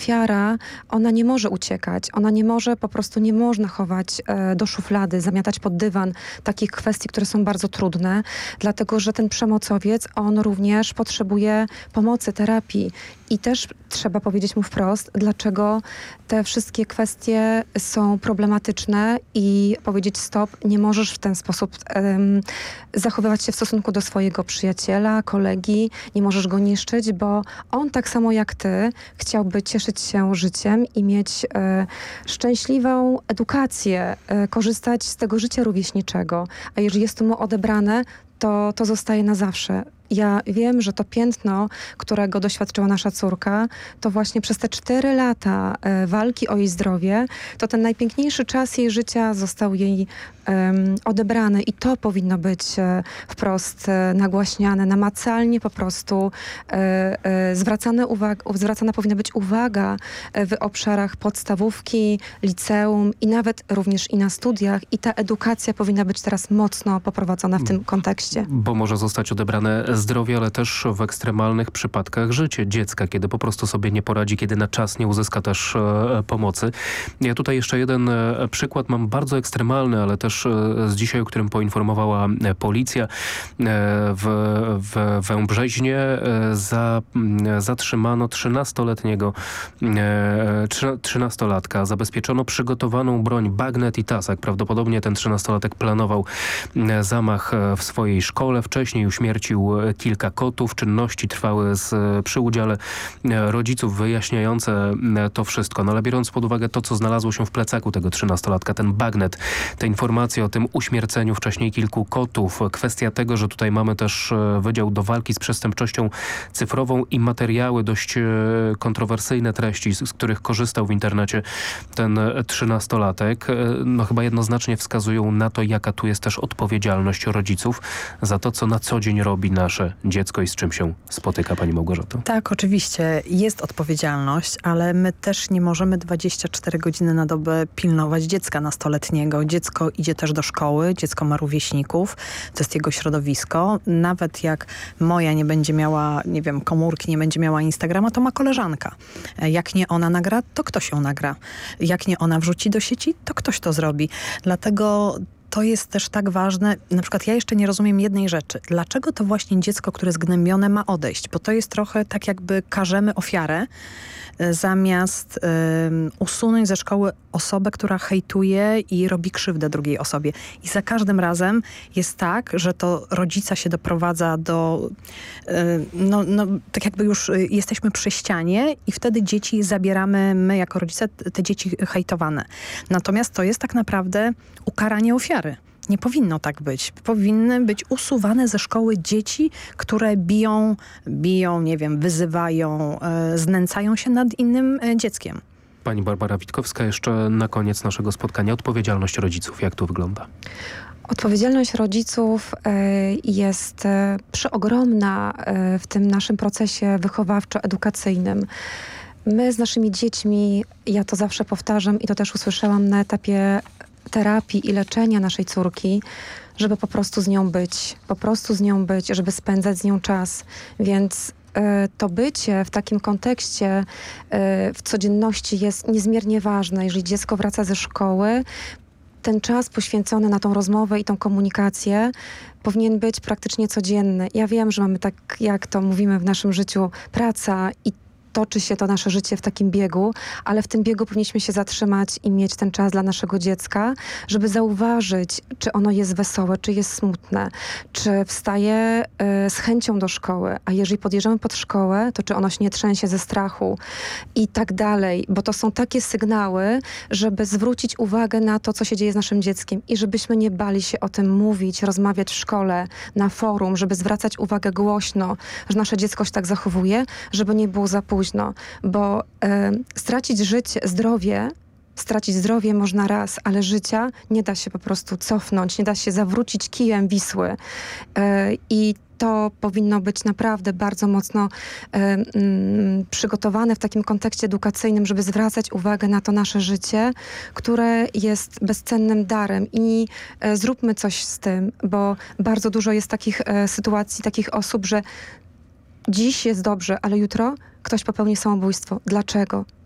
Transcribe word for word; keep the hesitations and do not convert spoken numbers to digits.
ofiara, ona nie może uciekać. Ona nie może, po prostu nie można chować e, do szuflady, zamiatać pod dywan takich kwestii, które są bardzo trudne, dlatego że ten przemocowiec, on również potrzebuje pomocy, terapii. I też trzeba powiedzieć mu wprost, dlaczego te wszystkie kwestie są problematyczne i powiedzieć stop, nie możesz w ten sposób um, zachowywać się w stosunku do swojego przyjaciela, kolegi, nie możesz go niszczyć, bo on tak samo jak ty chciałby cieszyć się życiem i mieć e, szczęśliwą edukację, e, korzystać z tego życia rówieśniczego. A jeżeli jest to mu odebrane, to, to zostaje na zawsze. Ja wiem, że to piętno, którego doświadczyła nasza córka, to właśnie przez te cztery lata e, walki o jej zdrowie, to ten najpiękniejszy czas jej życia został jej um, odebrany i to powinno być e, wprost e, nagłaśniane, namacalnie po prostu e, e, zwracane uwag- zwracana powinna być uwaga e, w obszarach podstawówki, liceum i nawet również i na studiach i ta edukacja powinna być teraz mocno poprowadzona w tym kontekście. Bo może zostać odebrane zdrowie, ale też w ekstremalnych przypadkach życie dziecka, kiedy po prostu sobie nie poradzi, kiedy na czas nie uzyska też e, pomocy. Ja tutaj jeszcze jeden e, przykład mam bardzo ekstremalny, ale też e, z dzisiaj, o którym poinformowała e, policja. E, w, w Wębrzeźnie e, za, e, zatrzymano trzynastoletniego e, trzynastolatka. Zabezpieczono przygotowaną broń, bagnet i tasak. Prawdopodobnie ten trzynastolatek planował e, zamach w swojej szkole. Wcześniej uśmiercił kilka kotów. Czynności trwały z, przy udziale rodziców wyjaśniające to wszystko. No ale biorąc pod uwagę to, co znalazło się w plecaku tego trzynastolatka, ten bagnet, te informacje o tym uśmierceniu wcześniej kilku kotów, kwestia tego, że tutaj mamy też Wydział do Walki z Przestępczością Cyfrową i materiały, dość kontrowersyjne treści, z których korzystał w internecie ten trzynastolatek, no chyba jednoznacznie wskazują na to, jaka tu jest też odpowiedzialność rodziców za to, co na co dzień robi nasze dziecko i z czym się spotyka, pani Małgorzato. Tak, oczywiście jest odpowiedzialność, ale my też nie możemy dwadzieścia cztery godziny na dobę pilnować dziecka nastoletniego. Dziecko idzie też do szkoły, dziecko ma rówieśników, to jest jego środowisko. Nawet jak moja nie będzie miała, nie wiem, komórki, nie będzie miała Instagrama, to ma koleżanka. Jak nie ona nagra, to ktoś ją nagra. Jak nie ona wrzuci do sieci, to ktoś to zrobi. Dlatego to jest też tak ważne. Na przykład ja jeszcze nie rozumiem jednej rzeczy. Dlaczego to właśnie dziecko, które jest gnębione, ma odejść? Bo to jest trochę tak, jakby karzemy ofiarę, zamiast y, usunąć ze szkoły osobę, która hejtuje i robi krzywdę drugiej osobie. I za każdym razem jest tak, że to rodzica się doprowadza do... Y, no, no, tak jakby już y, jesteśmy przy ścianie i wtedy dzieci zabieramy, my jako rodzice, te dzieci hejtowane. Natomiast to jest tak naprawdę ukaranie ofiary. Nie powinno tak być. Powinny być usuwane ze szkoły dzieci, które biją, biją, nie wiem, wyzywają, e, znęcają się nad innym e, dzieckiem. Pani Barbara Witkowska, jeszcze na koniec naszego spotkania. Odpowiedzialność rodziców. Jak to wygląda? Odpowiedzialność rodziców y, jest y, przeogromna y, w tym naszym procesie wychowawczo-edukacyjnym. My z naszymi dziećmi, ja to zawsze powtarzam i to też usłyszałam na etapie terapii i leczenia naszej córki, żeby po prostu z nią być, po prostu z nią być, żeby spędzać z nią czas. Więc y, to bycie w takim kontekście y, w codzienności jest niezmiernie ważne. Jeżeli dziecko wraca ze szkoły, ten czas poświęcony na tą rozmowę i tą komunikację powinien być praktycznie codzienny. Ja wiem, że mamy tak, jak to mówimy w naszym życiu, praca i toczy się to nasze życie w takim biegu, ale w tym biegu powinniśmy się zatrzymać i mieć ten czas dla naszego dziecka, żeby zauważyć, czy ono jest wesołe, czy jest smutne, czy wstaje y, z chęcią do szkoły, a jeżeli podjeżdżamy pod szkołę, to czy ono się nie trzęsie ze strachu i tak dalej, bo to są takie sygnały, żeby zwrócić uwagę na to, co się dzieje z naszym dzieckiem i żebyśmy nie bali się o tym mówić, rozmawiać w szkole, na forum, żeby zwracać uwagę głośno, że nasze dziecko się tak zachowuje, żeby nie było za późno. Późno, bo y, stracić życie, zdrowie, stracić zdrowie można raz, ale życia nie da się po prostu cofnąć, nie da się zawrócić kijem Wisły. Y, I to powinno być naprawdę bardzo mocno y, y, przygotowane w takim kontekście edukacyjnym, żeby zwracać uwagę na to nasze życie, które jest bezcennym darem i y, zróbmy coś z tym, bo bardzo dużo jest takich y, sytuacji, takich osób, że dziś jest dobrze, ale jutro ktoś popełni samobójstwo. Dlaczego?